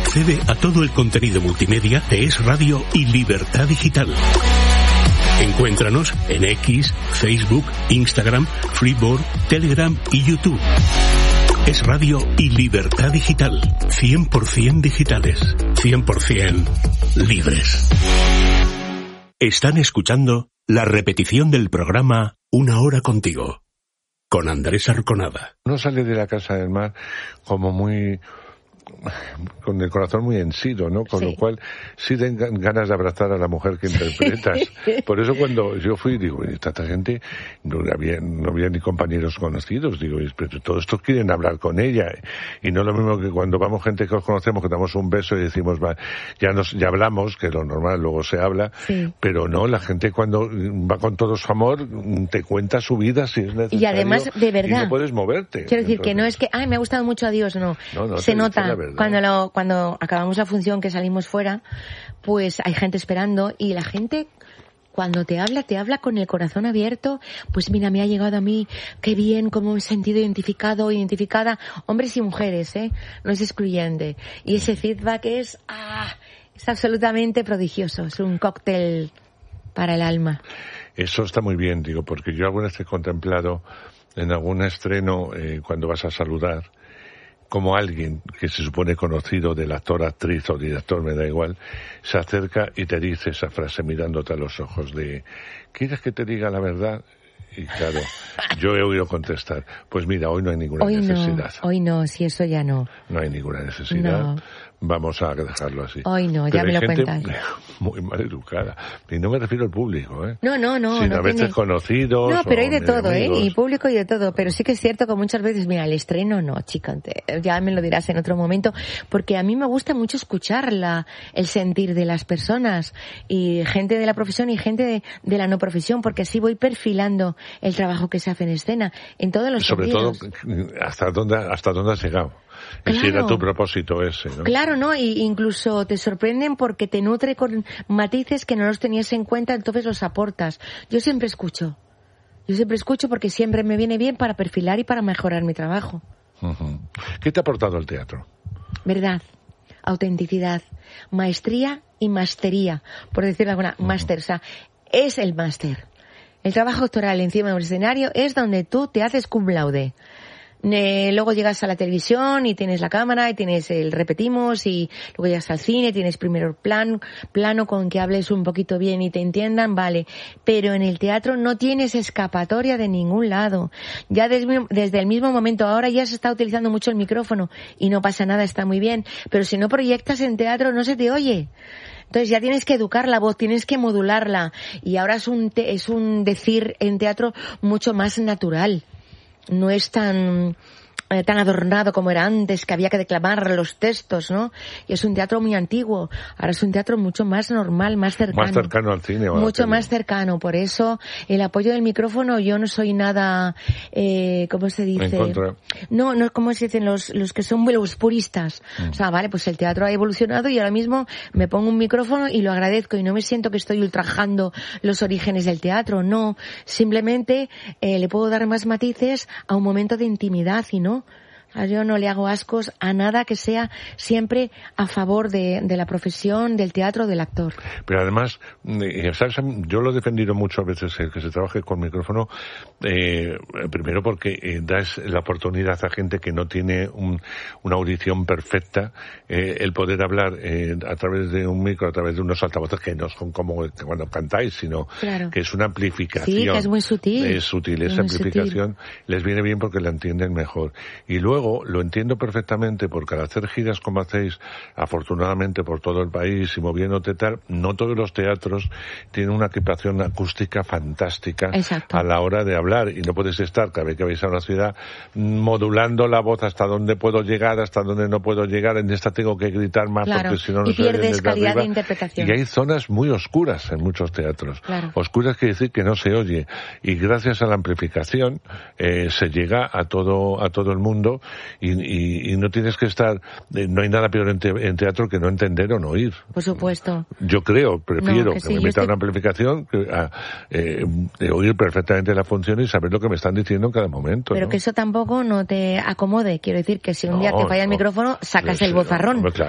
Accede a todo el contenido multimedia de Es Radio y Libertad Digital. Encuéntranos en X, Facebook, Instagram, Freeboard, Telegram y YouTube. Es Radio y Libertad Digital. 100% digitales. 100% libres. Están escuchando la repetición del programa Una Hora Contigo, con Andrés Arconada. Uno sale de la Casa del Mar como con el corazón muy henchido, ¿no? Con lo cual sí den ganas de abrazar a la mujer que interpretas. Por eso cuando yo fui, digo, esta gente no había ni compañeros conocidos, digo, pero todos estos quieren hablar con ella. Y no es lo mismo que cuando vamos gente que os conocemos, que damos un beso y decimos, ya hablamos, que lo normal, luego se habla, pero no, la gente cuando va con todo su amor, te cuenta su vida si es necesario. Y además, de verdad. Y no puedes moverte. Quiero decir que no es que, me ha gustado mucho, adiós, no. Se nota. Cuando acabamos la función, que salimos fuera, pues hay gente esperando y la gente cuando te habla con el corazón abierto. Pues mira, me ha llegado a mí, qué bien, cómo me he sentido identificada, hombres y mujeres, no es excluyente. Y ese feedback es absolutamente prodigioso, es un cóctel para el alma. Eso está muy bien, digo, porque yo alguna vez he contemplado en algún estreno, cuando vas a saludar, como alguien que se supone conocido del actor, actriz o director, me da igual, se acerca y te dice esa frase mirándote a los ojos de ¿quieres que te diga la verdad? Y claro, yo he oído contestar, pues mira, hoy no hay ninguna necesidad. Hoy no, si eso ya no. No hay ninguna necesidad. No. Vamos a dejarlo así. Hoy no, ya me lo cuentas. Muy mal educada. Y no me refiero al público, No. Sino a veces conocidos. No, pero hay de amigos. todo, y público y de todo. Pero sí que es cierto que muchas veces, mira, el estreno no, chica, ya me lo dirás en otro momento. Porque a mí me gusta mucho escuchar el sentir de las personas. Y gente de la profesión y gente de la no profesión. Porque así voy perfilando el trabajo que se hace en escena. En todos los sentidos. Sobre todo, hasta dónde has llegado. Claro. Y si era tu propósito ese, ¿no? Claro, ¿no? Y incluso te sorprenden porque te nutre con matices que no los tenías en cuenta, entonces los aportas. Yo siempre escucho porque siempre me viene bien para perfilar y para mejorar mi trabajo. Uh-huh. ¿Qué te ha aportado el teatro? Verdad, autenticidad, maestría y mastería, por decirlo alguna, máster, o sea, es el máster. El trabajo actoral encima de un escenario es donde tú te haces cum laude. Luego llegas a la televisión y tienes la cámara y tienes el repetimos y luego llegas al cine, tienes primero plano con que hables un poquito bien y te entiendan, vale. Pero en el teatro no tienes escapatoria de ningún lado. Ya desde el mismo momento, ahora ya se está utilizando mucho el micrófono y no pasa nada, está muy bien. Pero si no proyectas en teatro no se te oye. Entonces ya tienes que educar la voz, tienes que modularla. Y ahora es un decir en teatro mucho más natural. No es tan adornado como era antes, que había que declamar los textos, ¿no? Y es un teatro muy antiguo. Ahora es un teatro mucho más normal, más cercano. Más cercano al cine. Mucho más cercano. Por eso, el apoyo del micrófono, yo no soy nada, ¿cómo se dice? En contra. No, ¿cómo se dicen los que son los puristas? O sea, vale, pues el teatro ha evolucionado y ahora mismo me pongo un micrófono y lo agradezco y no me siento que estoy ultrajando los orígenes del teatro. No, simplemente le puedo dar más matices a un momento de intimidad y no. Yo no le hago ascos a nada que sea siempre a favor de la profesión, del teatro, del actor. Pero además, ¿sabes? Yo lo he defendido muchas veces, el que se trabaje con micrófono, primero porque das la oportunidad a gente que no tiene una audición perfecta, el poder hablar a través de un micro, a través de unos altavoces que no son como cuando cantáis, sino que es una amplificación. Sí, que es muy sutil. Es sutil, esa amplificación les viene bien porque la entienden mejor. Y luego, lo entiendo perfectamente porque al hacer giras como hacéis, afortunadamente por todo el país y moviéndote tal, no todos los teatros tienen una equipación acústica fantástica. Exacto. A la hora de hablar y no puedes estar cada vez que vais a una ciudad modulando la voz hasta dónde puedo llegar, hasta dónde no puedo llegar, en esta tengo que gritar más porque si no y se oyen pierdes desde calidad arriba. de interpretación. Y hay zonas muy oscuras en muchos teatros. Claro. Oscuras quiere decir que no se oye y gracias a la amplificación se llega a todo el mundo y no tienes que estar, no hay nada peor en teatro que no entender o no oír. Por supuesto. Yo prefiero que me meta una amplificación de oír perfectamente la función y saber lo que me están diciendo en cada momento. Pero ¿no? que eso tampoco no te acomode. Quiero decir que si un día te falla el micrófono, sacas el bozarrón. Claro.